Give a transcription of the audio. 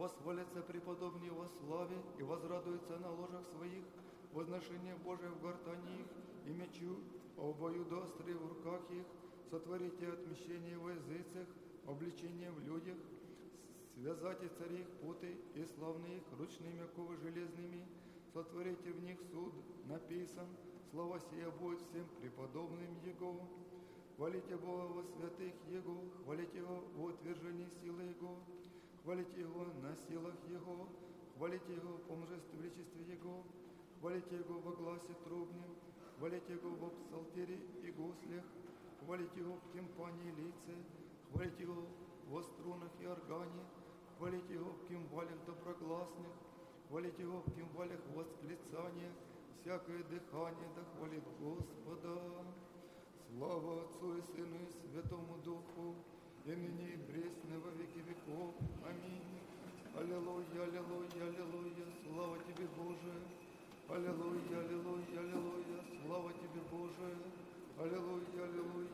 восхвалятся преподобные во славе и возрадуются на ложах своих, возношение Божие в гортани их, и мечу обоюдоострые в руках их, сотворите отмещение во языцах, обличение в людях, связайте цари их путы и славные их ручными оковы железными, сотворите в них суд, написан, слова сия будет всем преподобным Его. Хвалите Бога во святых Его, хвалите Его в утверждении силы Его, хвалите Его на силах Его, хвалите Его по множеству величестве Его, хвалите Его во гласе трубнем, хвалите Его в псалтере и гуслях, хвалите Его в тимпане и лице, хвалите Его во струнах и органе, хвалите Его в кимвалях доброгласных, хвалите Его в кимвалях восклицания, всякое дыхание да хвалит Господа. Слава Отцу и Сыну и Святому Духу, и ныне и пресно во веки веков. Аминь. Аллилуйя, аллилуйя, аллилуйя, слава Тебе, Боже. Аллилуйя, аллилуйя, аллилуйя, слава Тебе, Боже. Аллилуйя, аллилуйя,